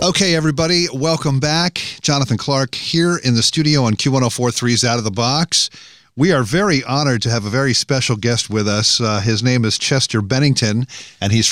Okay, everybody, welcome back. Jonathan Clark here in the studio on Q1043's Out of the Box. We are very honored to have a very special guest with us. His name is Chester Bennington, and he's